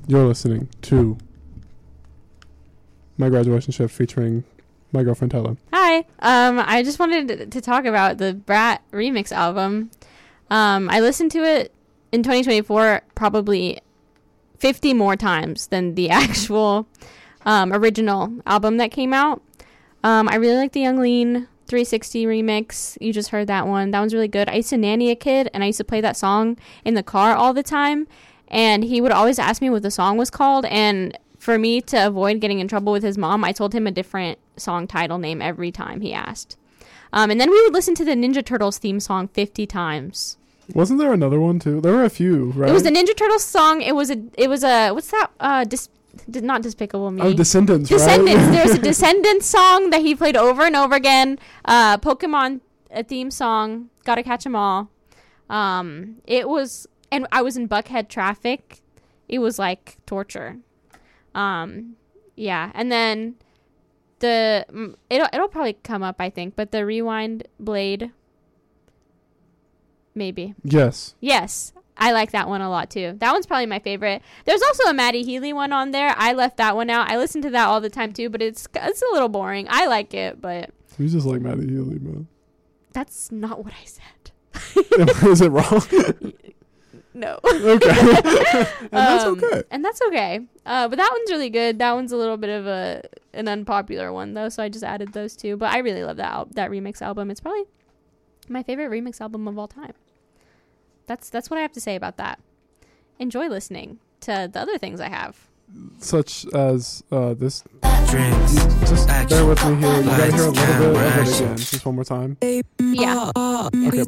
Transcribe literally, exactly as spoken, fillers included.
You're listening to My Graduation Shift featuring my girlfriend Tella. Hi. Um, I just wanted to talk about the Brat remix album. Um, I listened to it in twenty twenty-four probably fifty more times than the actual um, original album that came out. Um, I really like the Young Lean three sixty remix. You just heard that one. That one's really good. I used to nanny a kid, and I used to play that song in the car all the time. And he would always ask me what the song was called. And for me to avoid getting in trouble with his mom, I told him a different song title name every time he asked. Um, and then we would listen to the Ninja Turtles theme song fifty times. Wasn't there another one too? There were a few, right? It was the Ninja Turtles song. It was a. It was a. What's that? Uh, dis, not Despicable Me. Oh, Descendants. Descendants. Right? There was a Descendants song that he played over and over again. Uh, Pokemon a theme song. Gotta catch 'em all. Um, it was, and I was in Buckhead traffic. It was like torture. Um, yeah, and then the it'll it'll probably come up, I think, but the Rewind Blade. Maybe. Yes. Yes. I like that one a lot, too. That one's probably my favorite. There's also a Maddie Healy one on there. I left that one out. I listen to that all the time, too, but it's it's a little boring. I like it, but... You just like Maddie Healy, man. That's not what I said. Is it wrong? No. Okay. And that's um, okay. And that's okay. Uh, but that one's really good. That one's a little bit of a an unpopular one, though, so I just added those two. But I really love that al- that remix album. It's probably... my favorite remix album of all time. That's that's what I have to say about that. Enjoy listening to the other things I have. Such as uh, this. Drinks, just action, bear with me here. You gotta hear a little bit of it action. again. Just one more time. Yeah. Okay,